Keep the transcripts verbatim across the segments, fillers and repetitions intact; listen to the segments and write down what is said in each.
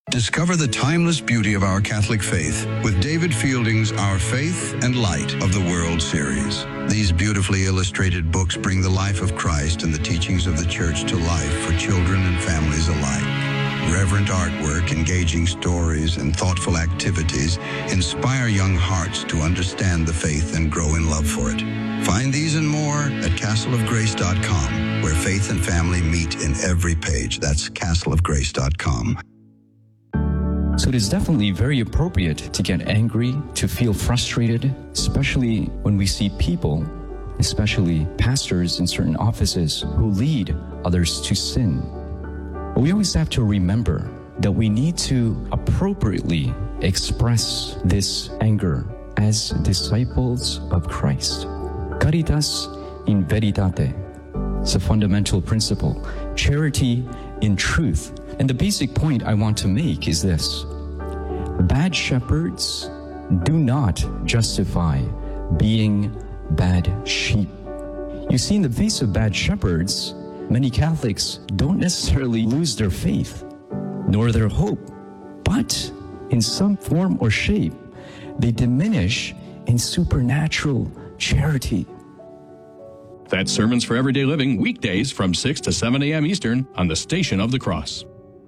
Discover the timeless beauty of our Catholic faith with David Fielding's Our Faith and Light of the World series. These beautifully illustrated books bring the life of Christ and the teachings of the Church to life for children and families alike. Reverent artwork, engaging stories, and thoughtful activities inspire young hearts to understand the faith and grow in love for it. Find these and more at castle of grace dot com, where faith and family meet in every page. That's castle of grace dot com. So it is definitely very appropriate to get angry, to feel frustrated, especially when we see people, especially pastors in certain offices, who lead others to sin. But we always have to remember that we need to appropriately express this anger as disciples of Christ. Caritas in veritate. It's a fundamental principle. Charity in truth. And the basic point I want to make is this. Bad shepherds do not justify being bad sheep. You see, in the face of bad shepherds, many Catholics don't necessarily lose their faith, nor their hope, but in some form or shape, they diminish in supernatural charity. That's Sermons for Everyday Living, weekdays from six to seven a.m. Eastern on the Station of the Cross.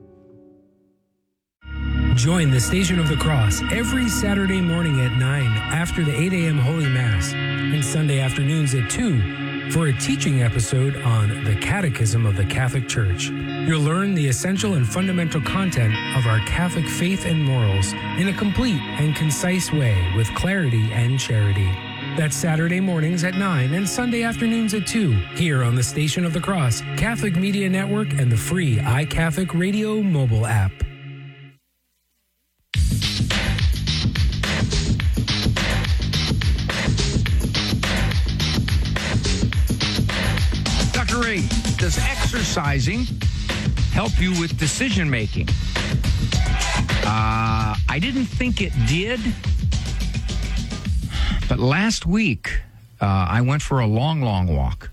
Join the Station of the Cross every Saturday morning at nine after the eight a.m. Holy Mass and Sunday afternoons at two for a teaching episode on the Catechism of the Catholic Church. You'll learn the essential and fundamental content of our Catholic faith and morals in a complete and concise way with clarity and charity. That's Saturday mornings at nine and Sunday afternoons at two here on the Station of the Cross, Catholic Media Network, and the free iCatholic Radio mobile app. Doctor Ray, does exercising help you with decision making? Uh, I didn't think it did. But last week, uh, I went for a long, long walk.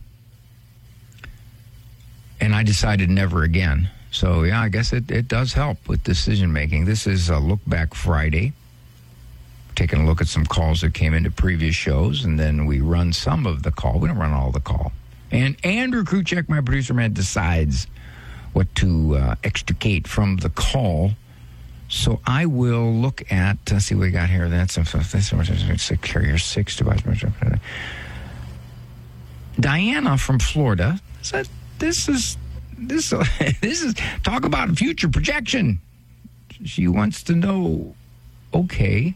And I decided never again. So, yeah, I guess it, it does help with decision-making. This is a Look Back Friday. Taking a look at some calls that came into previous shows, and then we run some of the call. We don't run all the call. And Andrew Kruchek, my producer man, decides what to uh, extricate from the call. So I will look at, let's see what we got here. That's a carrier six. Diana from Florida said, this is, this, this is, talk about future projection. She wants to know, okay,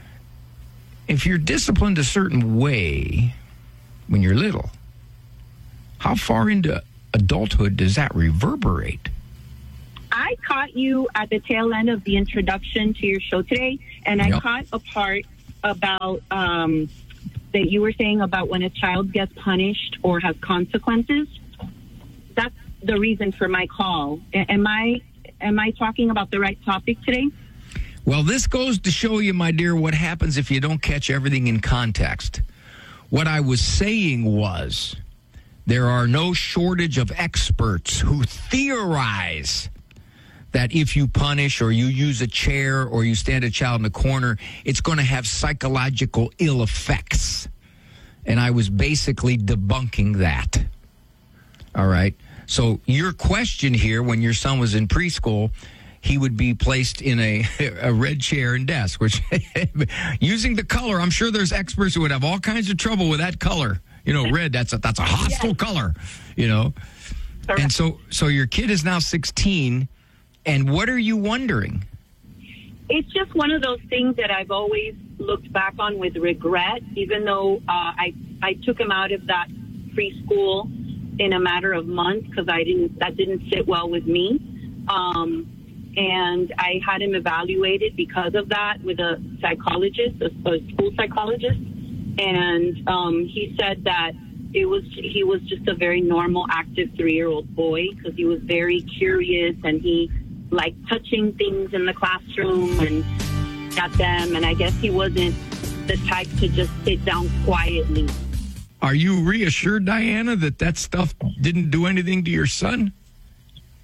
if you're disciplined a certain way when you're little, how far into adulthood does that reverberate? I caught you at the tail end of the introduction to your show today, and I yep. caught a part about um, that you were saying about when a child gets punished or has consequences. That's the reason for my call. Am I am I talking about the right topic today? Well, this goes to show you, my dear, what happens if you don't catch everything in context. What I was saying was there are no shortage of experts who theorize that if you punish or you use a chair or you stand a child in a corner, it's going to have psychological ill effects. And I was basically debunking that. All right? So your question here, when your son was in preschool, he would be placed in a, a red chair and desk, which using the color, I'm sure there's experts who would have all kinds of trouble with that color. You know, red, that's a, that's a hostile yes. color, you know. Correct. And so, so your kid is now sixteen. And what are you wondering? It's just one of those things that I've always looked back on with regret, even though uh, I I took him out of that preschool in a matter of months because I didn't that didn't sit well with me, um, and I had him evaluated because of that with a psychologist, a, a school psychologist, and um, he said that it was he was just a very normal, active three-year-old boy because he was very curious and he like touching things in the classroom and at them, and I guess he wasn't the type to just sit down quietly. Are you reassured, Diana, that that stuff didn't do anything to your son?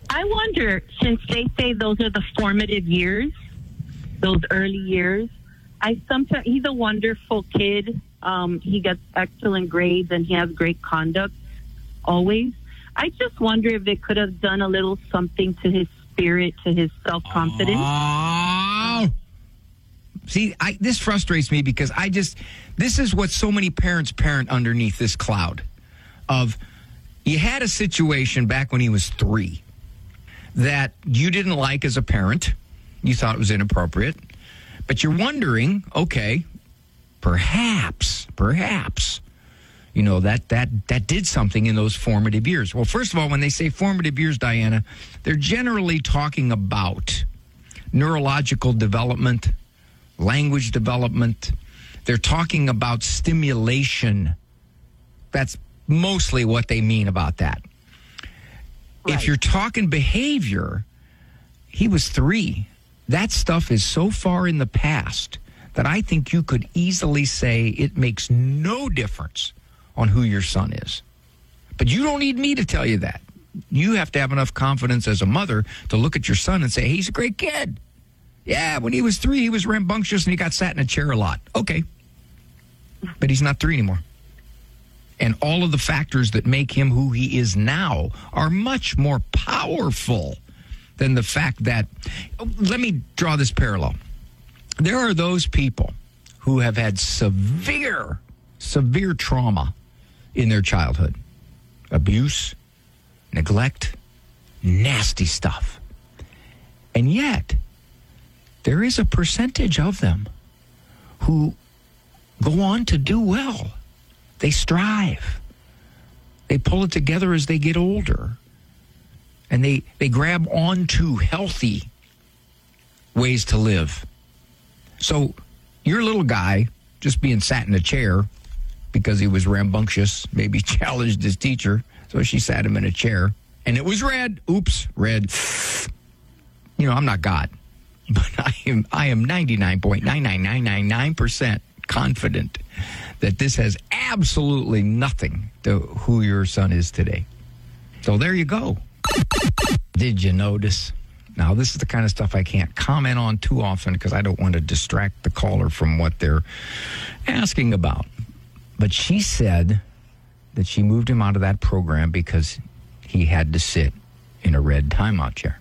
I wonder, since they say those are the formative years, those early years, I sometimes, he's a wonderful kid. Um, he gets excellent grades and he has great conduct always. I just wonder if they could have done a little something to his spirit, to his self-confidence. Oh. See, I, this frustrates me because I just, this is what so many parents parent underneath this cloud of, you had a situation back when he was three that you didn't like as a parent. You thought it was inappropriate. But you're wondering, okay, perhaps, perhaps, you know, that, that, that did something in those formative years. Well, first of all, when they say formative years, Diana, they're generally talking about neurological development, language development. They're talking about stimulation. That's mostly what they mean about that. Right. If you're talking behavior, he was three. That stuff is so far in the past that I think you could easily say it makes no difference on who your son is. But you don't need me to tell you that. You have to have enough confidence as a mother to look at your son and say, hey, he's a great kid. Yeah, when he was three, he was rambunctious and he got sat in a chair a lot. Okay. But he's not three anymore. And all of the factors that make him who he is now are much more powerful than the fact that, let me draw this parallel. There are those people who have had severe, severe trauma in their childhood. Abuse, neglect, nasty stuff. And yet, there is a percentage of them who go on to do well. They strive. They pull it together as they get older. And they, they grab onto healthy ways to live. So your little guy just being sat in a chair because he was rambunctious, maybe challenged his teacher, so she sat him in a chair. And it was red. Oops, red. You know, I'm not God. But I am I am ninety-nine point nine nine nine nine nine percent confident that this has absolutely nothing to who your son is today. So there you go. Did you notice? Now, this is the kind of stuff I can't comment on too often because I don't want to distract the caller from what they're asking about. But she said that she moved him out of that program because he had to sit in a red timeout chair.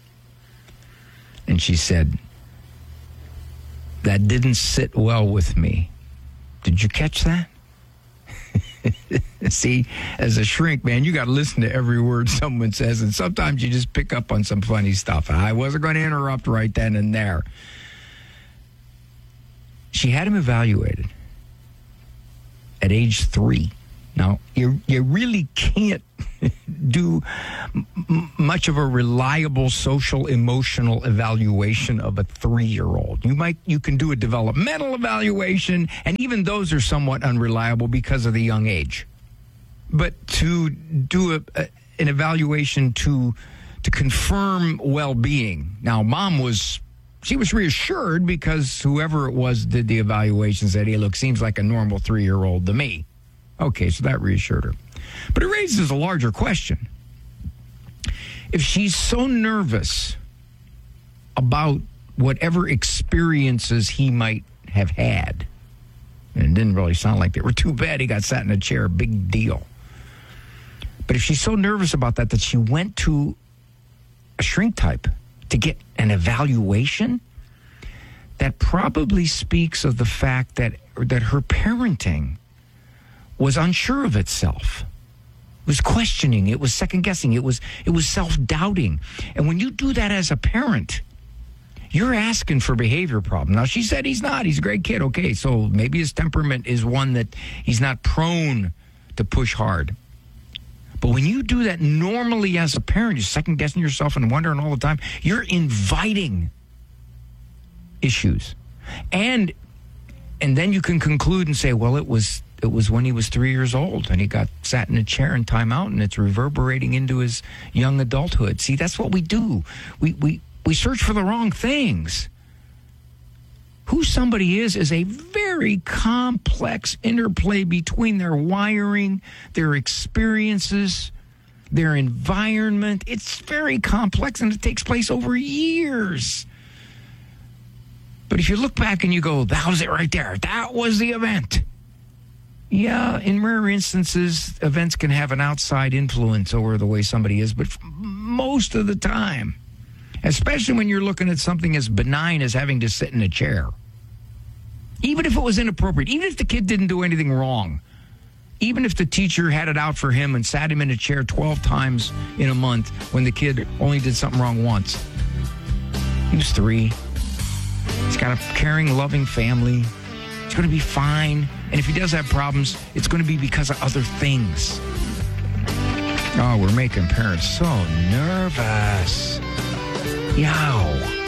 And she said, that didn't sit well with me. Did you catch that? See, as a shrink, man, you got to listen to every word someone says, and sometimes you just pick up on some funny stuff. I wasn't going to interrupt right then and there. She had him evaluated at age three. Now, you you really can't do m- much of a reliable social emotional evaluation of a three-year-old. You might you can do a developmental evaluation, and even those are somewhat unreliable because of the young age. But to do a, a, an evaluation to to confirm well-being. Now, mom was she was reassured because whoever it was did the evaluation said, "Hey, look, seems like a normal three-year-old to me." Okay, so that reassured her. But it raises a larger question. If she's so nervous about whatever experiences he might have had, and it didn't really sound like they were too bad, he got sat in a chair, big deal. But if she's so nervous about that that she went to a shrink type to get an evaluation, that probably speaks of the fact that that her parenting was unsure of itself. It was questioning. It was second-guessing. It was it was self-doubting. And when you do that as a parent, you're asking for behavior problem. Now, she said he's not. He's a great kid. Okay, so maybe his temperament is one that he's not prone to push hard. But when you do that normally as a parent, you're second-guessing yourself and wondering all the time, you're inviting issues. And and then you can conclude and say, well, it was it was when he was three years old and he got sat in a chair in timeout and it's reverberating into his young adulthood. See, that's what we do. We we we search for the wrong things. Who somebody is is a very complex interplay between their wiring, their experiences, their environment. It's very complex, and it takes place over years. But if you look back and you go, that was it right there. That was the event. Yeah, in rare instances, events can have an outside influence over the way somebody is, but most of the time, especially when you're looking at something as benign as having to sit in a chair, even if it was inappropriate, even if the kid didn't do anything wrong, even if the teacher had it out for him and sat him in a chair twelve times in a month when the kid only did something wrong once. He was three. He's got a caring, loving family. He's going to be fine. And if he does have problems, it's going to be because of other things. Oh, we're making parents so nervous. Yow.